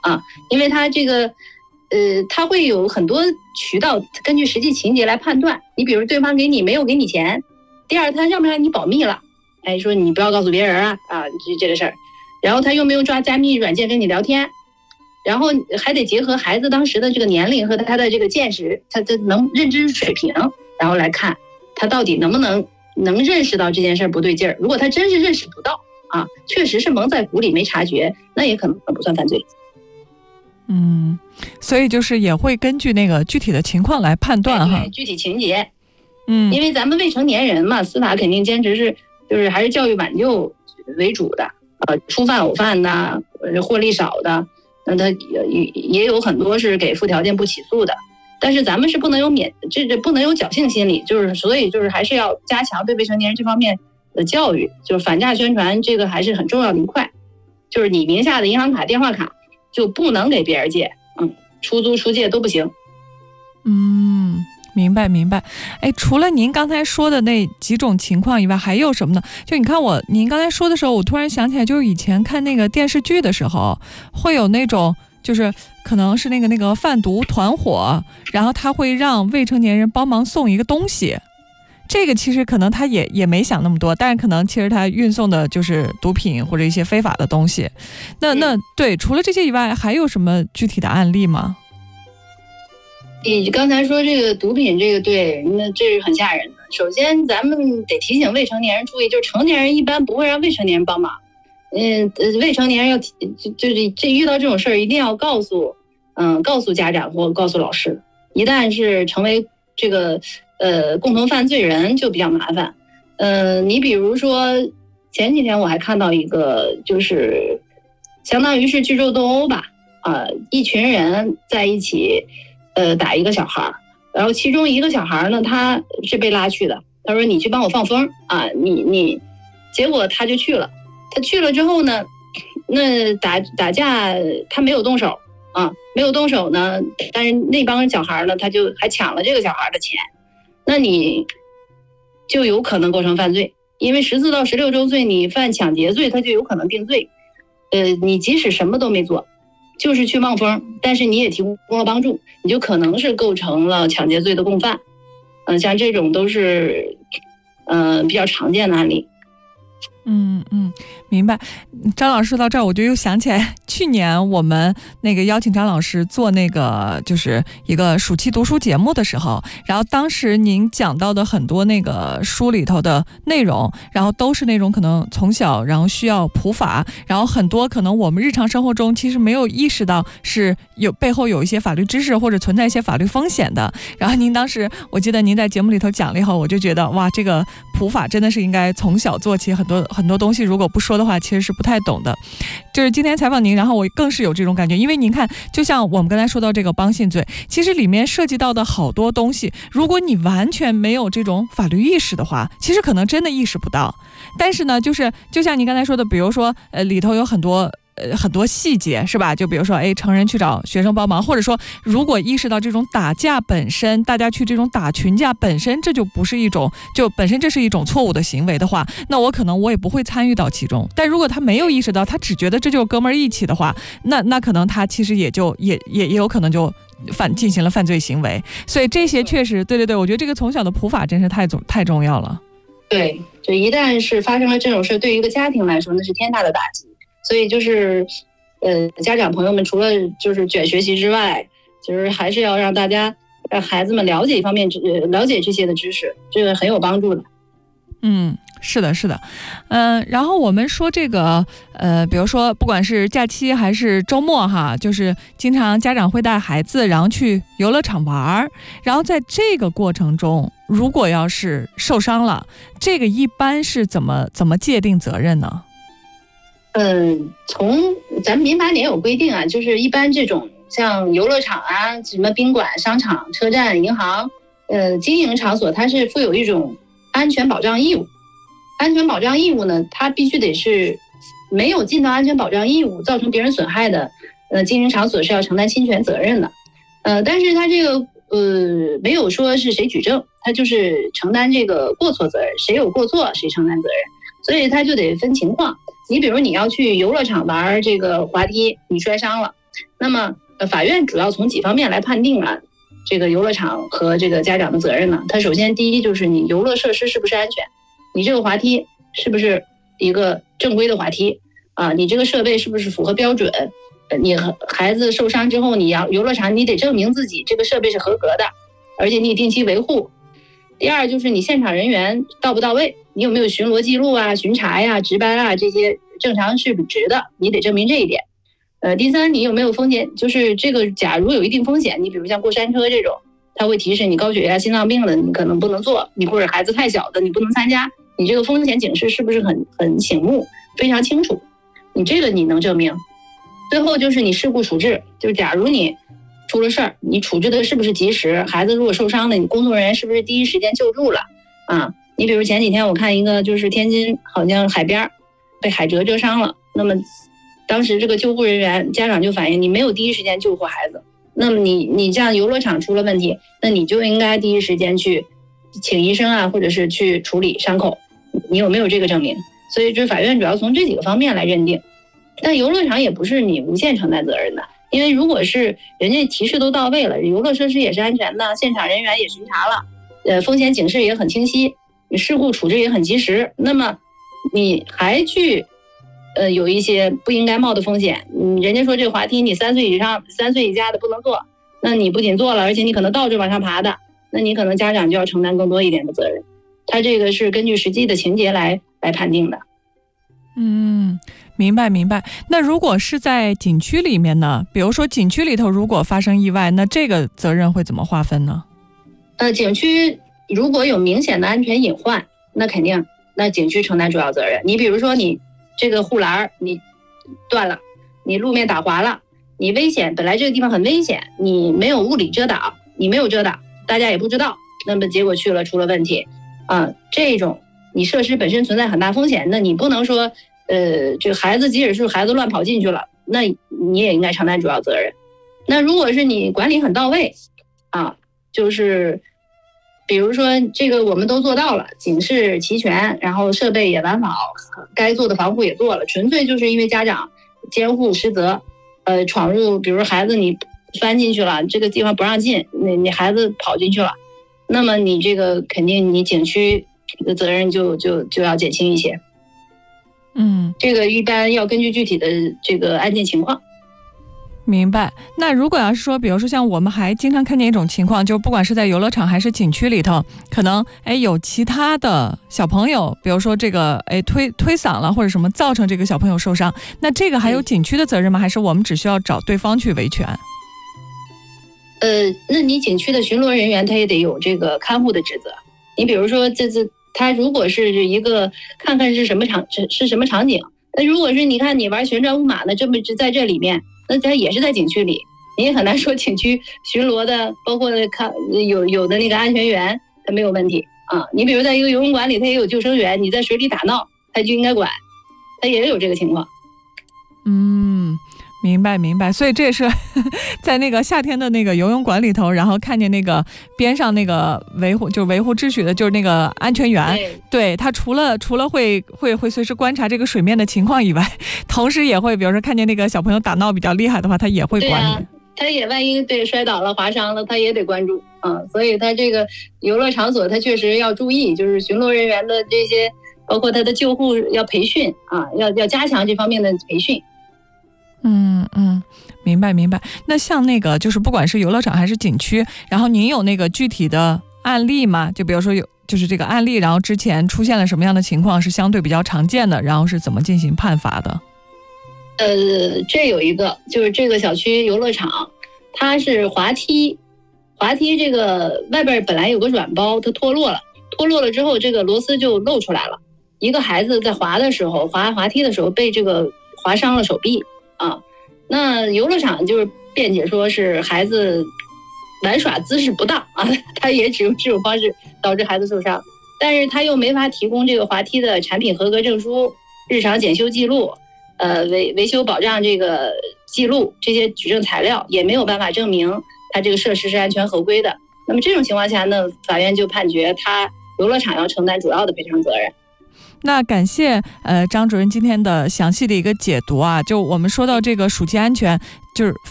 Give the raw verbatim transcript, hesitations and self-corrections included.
啊，因为他这个呃，他会有很多渠道根据实际情节来判断。你比如对方给你没有给你钱，第二他让不让你保密了，哎，说你不要告诉别人啊啊这这个事儿，然后他用没有抓加密软件跟你聊天，然后还得结合孩子当时的这个年龄和他的这个见识，他的能认知水平，然后来看他到底能不能能认识到这件事不对劲儿。如果他真是认识不到啊，确实是蒙在鼓里没察觉，那也可能不算犯罪。 嗯，所以就是也会根据那个具体的情况来判断哈， 对对，具体情节。 嗯， 因为咱们未成年人嘛，司法肯定坚持是就是还是教育挽救为主的，呃，初犯偶犯的，获利少的，那他也也有很多是给附条件不起诉的。但是咱们是不能有免这这不能有侥幸心理，就是所以就是还是要加强对未成年人这方面的教育，就是反诈宣传这个还是很重要的一块。就是你名下的银行卡、电话卡就不能给别人借，嗯，出租、出借都不行。 嗯，明白明白。哎，除了您刚才说的那几种情况以外，还有什么呢？就你看我，您刚才说的时候，我突然想起来，就是以前看那个电视剧的时候，会有那种。就是可能是那个那个贩毒团伙，然后他会让未成年人帮忙送一个东西，这个其实可能他也也没想那么多，但是可能其实他运送的就是毒品或者一些非法的东西。那那对，除了这些以外，还有什么具体的案例吗？ 你刚才说这个毒品，这个对，那这是很吓人的。首先，咱们得提醒未成年人注意，就是成年人一般不会让未成年人帮忙。嗯，未成年人要就就是这遇到这种事儿，一定要告诉，嗯，告诉家长或告诉老师。一旦是成为这个呃共同犯罪人，就比较麻烦。呃，你比如说前几天我还看到一个，就是相当于是聚众斗殴吧，啊、呃，一群人在一起，呃，打一个小孩，然后其中一个小孩呢，他是被拉去的，他说你去帮我放风啊，你你，结果他就去了。他去了之后呢，那打打架他没有动手啊，没有动手呢，但是那帮小孩呢，他就还抢了这个小孩的钱，那你就有可能构成犯罪，因为十四到十六周岁你犯抢劫罪，他就有可能定罪。呃，你即使什么都没做，就是去望风，但是你也提供了帮助，你就可能是构成了抢劫罪的共犯。嗯、呃，像这种都是嗯、呃、比较常见的案例。 嗯嗯，明白。张老师说到这儿，我就又想起来，去年我们那个邀请张老师做那个就是一个暑期读书节目的时候，然后当时您讲到的很多那个书里头的内容，然后都是那种可能从小然后需要普法，然后很多可能我们日常生活中其实没有意识到是有背后有一些法律知识或者存在一些法律风险的。然后您当时我记得您在节目里头讲了以后，我就觉得哇，这个普法真的是应该从小做起，很多很多东西如果不说的话其实是不太懂的。就是今天采访您，然后我更是有这种感觉，因为您看就像我们刚才说到这个帮信罪，其实里面涉及到的好多东西，如果你完全没有这种法律意识的话，其实可能真的意识不到。但是呢就是就像您刚才说的，比如说呃里头有很多呃，很多细节是吧？就比如说，哎，成人去找学生帮忙，或者说，如果意识到这种打架本身，大家去这种打群架本身，这就不是一种，就本身这是一种错误的行为的话，那我可能我也不会参与到其中。但如果他没有意识到，他只觉得这就是哥们儿义气的话，那那可能他其实也就也也也有可能就犯进行了犯罪行为。所以这些确实，对对对，我觉得这个从小的普法真是太重太重要了。 对，就一旦是发生了这种事，对于一个家庭来说，那是天大的打击。所以就是，呃，家长朋友们除了就是卷学习之外，就是还是要让大家让孩子们了解一方面了解这些的知识，这个很有帮助的。 嗯，是的，是的，嗯、呃，然后我们说这个，呃，比如说不管是假期还是周末哈，就是经常家长会带孩子，然后去游乐场玩，然后在这个过程中，如果要是受伤了，这个一般是怎么怎么界定责任呢？ 嗯，从咱们民法典有规定啊，就是一般这种像游乐场啊、什么宾馆、商场、车站、银行，呃，经营场所，它是负有一种安全保障义务。安全保障义务呢，它必须得是没有尽到安全保障义务，造成别人损害的，呃，经营场所是要承担侵权责任的。呃，但是它这个呃没有说是谁举证，它就是承担这个过错责任，谁有过错谁承担责任，所以它就得分情况。你比如你要去游乐场玩这个滑梯，你摔伤了那么呃，法院主要从几方面来判定啊，这个游乐场和这个家长的责任呢？它首先第一就是你游乐设施是不是安全，你这个滑梯是不是一个正规的滑梯啊？你这个设备是不是符合标准？呃，你孩子受伤之后，你要游乐场你得证明自己这个设备是合格的，而且你定期维护。第二就是你现场人员到不到位，你有没有巡逻记录啊、巡查呀、值班啊，这些正常是值的，你得证明这一点。呃，第三，你有没有风险？就是这个，假如有一定风险，你比如像过山车这种，它会提示你高血压、心脏病的，你可能不能做；你或者孩子太小的，你不能参加。你这个风险警示是不是很很醒目、非常清楚？你这个你能证明。最后就是你事故处置，就假如你出了事儿，你处置的是不是及时？孩子如果受伤了，你工作人员是不是第一时间救助了？啊，你比如前几天我看一个，就是天津好像海边被海蜇蜇伤了，那么当时这个救护人员家长就反映你没有第一时间救护孩子，那么你你像游乐场出了问题，那你就应该第一时间去请医生啊，或者是去处理伤口，你有没有这个证明？所以这法院主要从这几个方面来认定。但游乐场也不是你无限承担责任的，因为如果是人家提示都到位了，游乐设施也是安全的，现场人员也巡查了，呃，风险警示也很清晰，事故处置也很及时，那么你还去呃，有一些不应该冒的风险，嗯，人家说这个滑梯你三岁以上、三岁以下的不能坐，那你不仅坐了，而且你可能倒着往上爬的，那你可能家长就要承担更多一点的责任。他这个是根据实际的情节来来判定的。 嗯，明白明白。那如果是在景区里面呢？比如说景区里头如果发生意外，那这个责任会怎么划分呢？ 呃，景区如果有明显的安全隐患，那肯定那景区承担主要责任。你比如说你这个护栏你断了，你路面打滑了，你危险，本来这个地方很危险，你没有物理遮挡，你没有遮挡，大家也不知道，那么结果去了出了问题啊，这种你设施本身存在很大风险，那你不能说呃，这个孩子即使是孩子乱跑进去了，那你也应该承担主要责任。那如果是你管理很到位啊，就是比如说这个我们都做到了，警示齐全，然后设备也完好，该做的防护也做了，纯粹就是因为家长监护失责，呃，闯入，比如孩子你翻进去了，这个地方不让进，你你孩子跑进去了，那么你这个肯定你景区的责任就就就要减轻一些。 嗯， 这个一般要根据具体的这个案件情况。 明白。那如果要是说，比如说像我们还经常看见一种情况，就不管是在游乐场还是景区里头，可能哎有其他的小朋友，比如说这个哎推推搡了或者什么，造成这个小朋友受伤，那这个还有景区的责任吗？还是我们只需要找对方去维权？ 呃，那你景区的巡逻人员他也得有这个看护的职责。你比如说这这他如果是一个看看是什么场是是什么场景，那如果是你看你玩旋转木马呢，这么在这里面，那咱也是在景区里，你也很难说景区巡逻的，包括看有有的那个安全员他没有问题啊。你比如在一个游泳馆里，他也有救生员，你在水里打闹，他就应该管，他也有这个情况。 嗯，明白明白。所以这也是在那个夏天的那个游泳馆里头，然后看见那个边上那个维护就维护秩序的，就是那个安全员，对, 对他除了除了会会会随时观察这个水面的情况以外，同时也会比如说看见那个小朋友打闹比较厉害的话，他也会管你。 他也万一对摔倒了、划伤了，他也得关注啊。所以他这个游乐场所，他确实要注意，就是巡逻人员的这些，包括他的救护要培训啊，要要加强这方面的培训。 嗯嗯，明白明白。那像那个就是不管是游乐场还是景区，然后您有那个具体的案例吗？就比如说有就是这个案例，然后之前出现了什么样的情况是相对比较常见的，然后是怎么进行判罚的？ 呃，这有一个就是这个小区游乐场，它是滑梯，滑梯这个外边本来有个软包，它脱落了，脱落了之后，这个螺丝就露出来了。一个孩子在滑的时候，滑滑梯的时候被这个划伤了手臂啊。那游乐场就是辩解说是孩子玩耍姿势不当啊，他也只用这种方式导致孩子受伤，但是他又没法提供这个滑梯的产品合格证书、日常检修记录。呃，维维修保障这个记录这些举证材料也没有办法证明它这个设施是安全合规的。那么这种情况下呢，法院就判决他游乐场要承担主要的赔偿责任。 那感谢呃张主任今天的详细的一个解读啊，就我们说到这个暑期安全， 就是